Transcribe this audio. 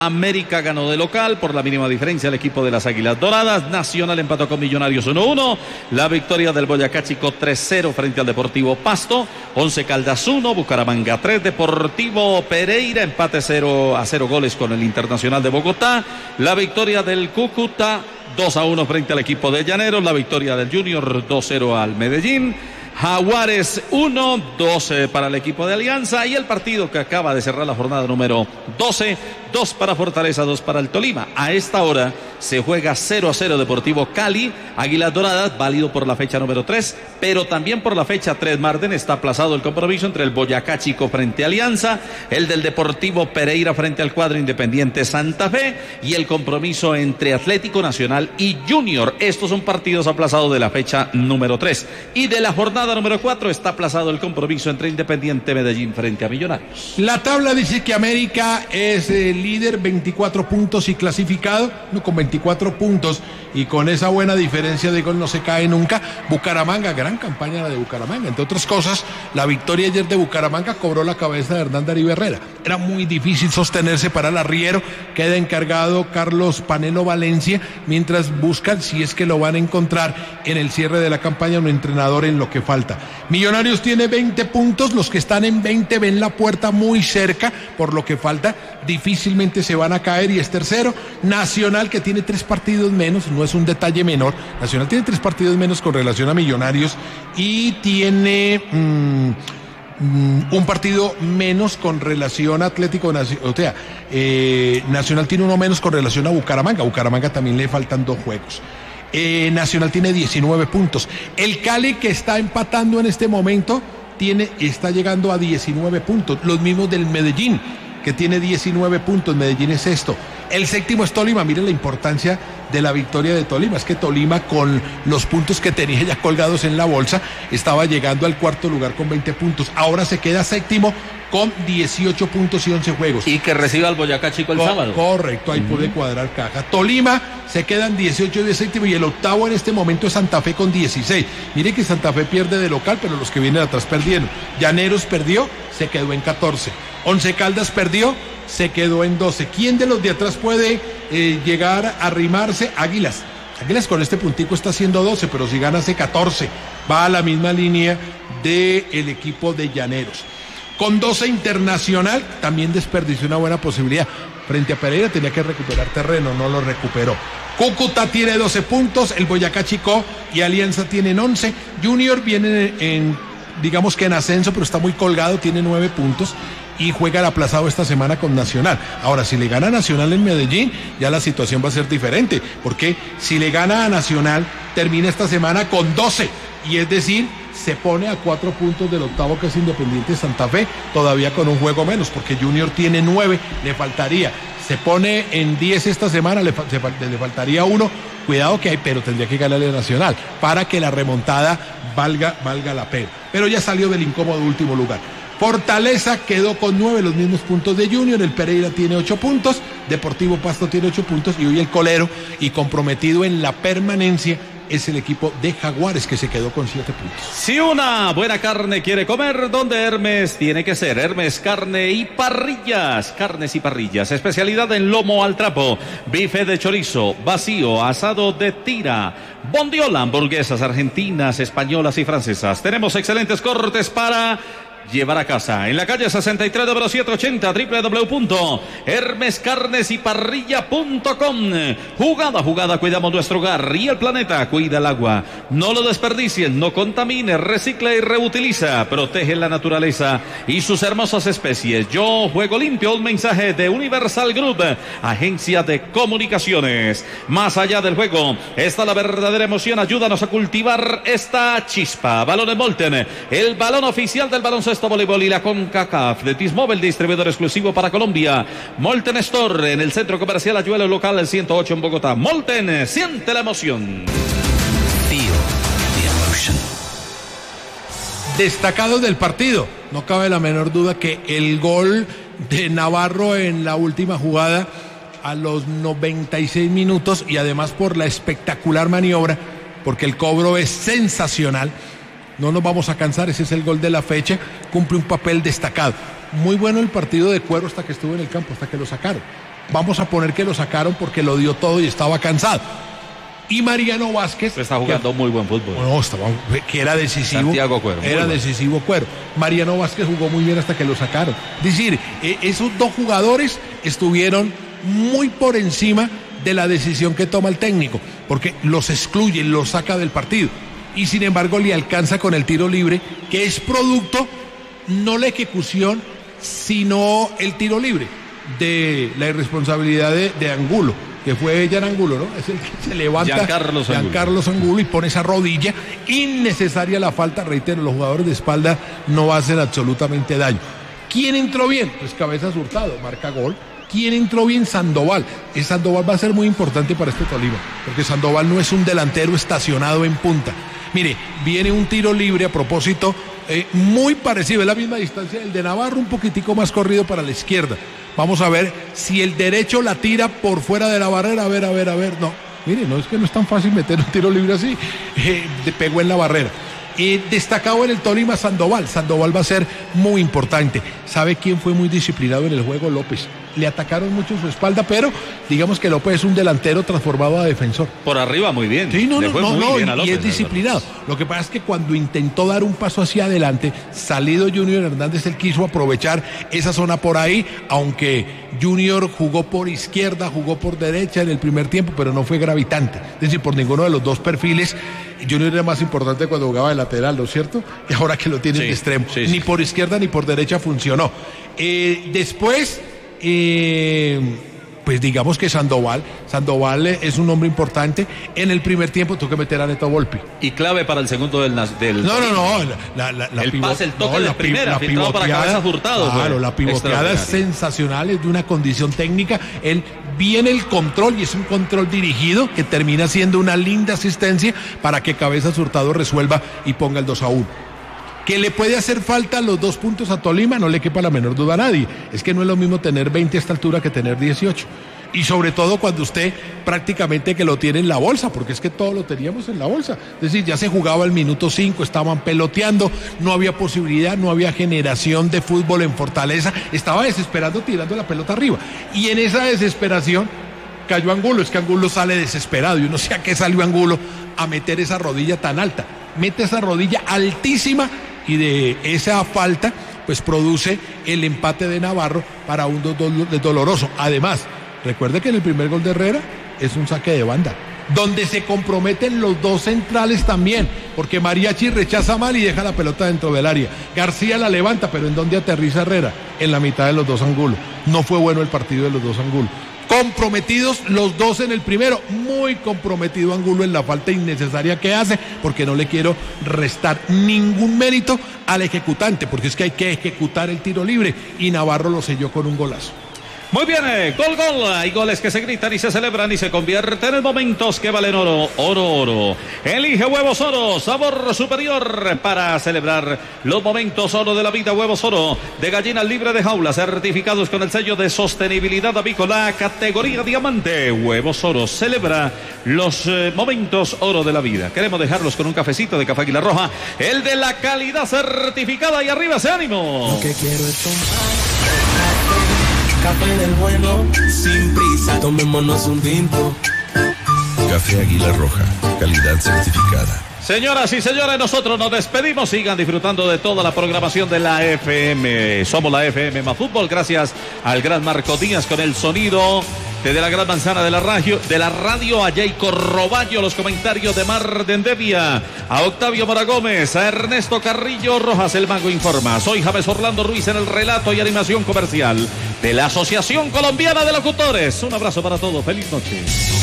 América ganó de local por la mínima diferencia el equipo de las Águilas Doradas. Nacional empató con Millonarios 1-1. La victoria del Boyacá Chico 3-0 frente al Deportivo Pasto. Once Caldas 1, Bucaramanga 3. Deportivo Pereira empate 0-0 goles con el Internacional de Bogotá. La victoria del Cúcuta 2-1 frente al equipo de Llaneros. La victoria del Junior 2-0 al Medellín. Jaguares 1-2 para el equipo de Alianza, y el partido que acaba de cerrar la jornada número 12, 2 para Fortaleza, 2 para el Tolima. A esta hora se juega 0-0 Deportivo Cali, Águilas Doradas, válido por la fecha número 3, pero también por la fecha 3, Marden. Está aplazado el compromiso entre el Boyacá Chico frente a Alianza, el del Deportivo Pereira frente al cuadro Independiente Santa Fe, y el compromiso entre Atlético Nacional y Junior. Estos son partidos aplazados de la fecha número 3. Y de la jornada número 4 está aplazado el compromiso entre Independiente Medellín frente a Millonarios. La tabla dice que América es líder, 24 puntos y clasificado, no, con 24 puntos y con esa buena diferencia de gol no se cae nunca. Bucaramanga, gran campaña la de Bucaramanga, entre otras cosas, la victoria ayer de Bucaramanga cobró la cabeza de Hernán Darío Herrera. Era muy difícil sostenerse para el arriero, queda encargado Carlos Panelo Valencia, mientras buscan, si es que lo van a encontrar en el cierre de la campaña, un entrenador en lo que falta. Millonarios tiene 20 puntos, los que están en 20 ven la puerta muy cerca, por lo que falta, difícilmente se van a caer y es tercero. Nacional, que tiene 3 partidos menos, no es un detalle menor, Nacional tiene 3 partidos menos con relación a Millonarios y tiene un partido menos con relación a Atlético Nacional, o sea, Nacional tiene uno menos con relación a Bucaramanga. Bucaramanga también le faltan 2 juegos. Nacional tiene 19 puntos. El Cali, que está empatando en este momento, está llegando a 19 puntos. Los mismos del Medellín, que tiene 19 puntos. Medellín es sexto. El séptimo es Tolima. Miren la importancia de la victoria de Tolima. Es que Tolima, con los puntos que tenía ya colgados en la bolsa, estaba llegando al cuarto lugar con 20 puntos. Ahora se queda séptimo con 18 puntos y 11 juegos. Y que reciba al Boyacá Chico el sábado. Correcto, ahí puede cuadrar caja. Tolima se quedan 18 de séptimo y el octavo en este momento es Santa Fe con 16. Mire que Santa Fe pierde de local, pero los que vienen atrás perdieron. Llaneros perdió, se quedó en 14. Once Caldas perdió, se quedó en 12. ¿Quién de los de atrás puede llegar a arrimarse? Águilas. Águilas con este puntico está haciendo 12, pero si gana hace 14. Va a la misma línea del equipo de Llaneros. Con 12 Internacional, también desperdició una buena posibilidad. Frente a Pereira tenía que recuperar terreno, no lo recuperó. Cúcuta tiene 12 puntos, el Boyacá Chico y Alianza tienen 11. Junior viene digamos que en ascenso, pero está muy colgado, tiene 9 puntos y juega el aplazado esta semana con Nacional. Ahora, si le gana a Nacional en Medellín, ya la situación va a ser diferente, porque si le gana a Nacional, termina esta semana con 12, y es decir, se pone a 4 puntos del octavo, que es Independiente Santa Fe, todavía con un juego menos, porque Junior tiene 9, le faltaría. Se pone en 10 esta semana, le faltaría 1. Cuidado que hay, pero tendría que ganarle a Nacional para que la remontada valga la pena. Pero ya salió del incómodo último lugar. Fortaleza quedó con 9, los mismos puntos de Junior. El Pereira tiene 8 puntos, Deportivo Pasto tiene 8 puntos, y hoy el colero y comprometido en la permanencia es el equipo de Jaguares, que se quedó con 7 puntos. Si una buena carne quiere comer, donde Hermes tiene que ser. Hermes Carne y Parrillas. Carnes y parrillas. Especialidad en lomo al trapo, bife de chorizo, vacío, asado de tira, bondiola, hamburguesas argentinas, españolas y francesas. Tenemos excelentes cortes para llevar a casa. En la calle 63, número 780, www.hermescarnesyparrilla.com. Jugada, cuidamos nuestro hogar y el planeta. Cuida el agua, no lo desperdicies, no contamine, recicla y reutiliza. Protege la naturaleza y sus hermosas especies. Yo juego limpio. Un mensaje de Universal Group, agencia de comunicaciones. Más allá del juego está la verdadera emoción. Ayúdanos a cultivar esta chispa. Balones Molten, el balón oficial del baloncesto, voleibol y la CONCACAF. De Tismóvil, distribuidor exclusivo para Colombia. Molten Store, en el Centro Comercial Ayuelo, local 108 en Bogotá. Molten, siente la emoción. Feel the emotion. Destacado del partido, no cabe la menor duda que el gol de Navarro en la última jugada a los 96 minutos, y además por la espectacular maniobra, porque el cobro es sensacional. No nos vamos a cansar, ese es el gol de la fecha, cumple un papel destacado. Muy bueno el partido de Cuero hasta que estuvo en el campo, hasta que lo sacaron. Vamos a poner que lo sacaron porque lo dio todo y estaba cansado. Y Mariano Vázquez está jugando muy buen fútbol. No, que era decisivo. Santiago Cuero. Era decisivo Cuero. Mariano Vázquez jugó muy bien hasta que lo sacaron. Es decir, esos dos jugadores estuvieron muy por encima de la decisión que toma el técnico, porque los excluye, los saca del partido. Y sin embargo le alcanza con el tiro libre, que es producto, no la ejecución, sino el tiro libre de la irresponsabilidad de Angulo, que fue Jan Angulo, ¿no? Es el que se levanta, Giancarlo Angulo, y pone esa rodilla, innecesaria la falta, reitero, los jugadores de espalda no hacen absolutamente daño. ¿Quién entró bien? Pues Cabezas Hurtado, marca gol. ¿Quién entró bien? Sandoval. Sandoval va a ser muy importante para este Tolima, porque Sandoval no es un delantero estacionado en punta. Mire, viene un tiro libre a propósito, muy parecido, es la misma distancia del de Navarro, un poquitico más corrido para la izquierda. Vamos a ver si el derecho la tira por fuera de la barrera. A ver. No, mire, no es que no es tan fácil meter un tiro libre así. Pegó en la barrera. Destacado en el Tolima Sandoval. Sandoval va a ser muy importante. ¿Sabe quién fue muy disciplinado en el juego? López. Le atacaron mucho su espalda, pero digamos que López es un delantero transformado a defensor. Por arriba muy bien. Sí, no, y es disciplinado. Lo que pasa es que cuando intentó dar un paso hacia adelante, salido Junior Hernández, él quiso aprovechar esa zona por ahí, aunque Junior jugó por izquierda, jugó por derecha en el primer tiempo, pero no fue gravitante. Es decir, por ninguno de los dos perfiles. Junior era más importante cuando jugaba de lateral, ¿no es cierto? Y ahora que lo tiene de extremo. Sí. Ni por izquierda ni por derecha funcionó. Después, pues digamos que Sandoval es un hombre importante. En el primer tiempo tuvo que meter a Neto Volpi. Y clave para el segundo del No. El toque de primera, filtrado para Cabezas Hurtado. Claro, la pivoteada es sensacional, es de una condición técnica. Él viene el control y es un control dirigido que termina siendo una linda asistencia para que Cabezas Hurtado resuelva y ponga el 2-1. ¿Que le puede hacer falta los 2 puntos a Tolima? No le quepa la menor duda a nadie. Es que no es lo mismo tener 20 a esta altura que tener 18. Y sobre todo cuando usted prácticamente que lo tiene en la bolsa, porque es que todo lo teníamos en la bolsa. Es decir, ya se jugaba el minuto 5, estaban peloteando, no había posibilidad, no había generación de fútbol en Fortaleza. Estaba desesperando, tirando la pelota arriba. Y en esa desesperación cayó Angulo. Es que Angulo sale desesperado. Y uno sé a qué salió Angulo a meter esa rodilla tan alta. Mete esa rodilla altísima y de esa falta pues produce el empate de Navarro para un doloroso. Además, recuerde que en el primer gol de Herrera es un saque de banda, donde se comprometen los dos centrales también, porque Mariachi rechaza mal y deja la pelota dentro del área. García la levanta, pero ¿en dónde aterriza Herrera? En la mitad de los dos Angulo. No fue bueno el partido de los dos Angulo. Comprometidos los dos en el primero, muy comprometido Angulo en la falta innecesaria que hace, porque no le quiero restar ningún mérito al ejecutante, porque es que hay que ejecutar el tiro libre y Navarro lo selló con un golazo. Muy bien, gol. Hay goles que se gritan y se celebran y se convierten en momentos que valen oro. Elige Huevos Oro, sabor superior para celebrar los momentos oro de la vida. Huevos Oro de gallina libre de jaula, certificados con el sello de sostenibilidad avícola, categoría diamante. Huevos Oro celebra los momentos oro de la vida. Queremos dejarlos con un cafecito de Café Águila Roja, el de la calidad certificada, y arriba ese ánimo. Lo que quiero es tomar café del bueno, sin prisa, tomémonos un tinto. Café Águila Roja, calidad certificada. Señoras y señores, nosotros nos despedimos. Sigan disfrutando de toda la programación de la FM. Somos la FM más fútbol, gracias al gran Marco Díaz con el sonido desde la gran manzana de la radio, a Jayco Roballo, los comentarios de Mar Dendevia, a Octavio Mora Gómez, a Ernesto Carrillo Rojas, el Mago informa. Soy James Orlando Ruiz en el relato y animación comercial de la Asociación Colombiana de Locutores. Un abrazo para todos, feliz noche.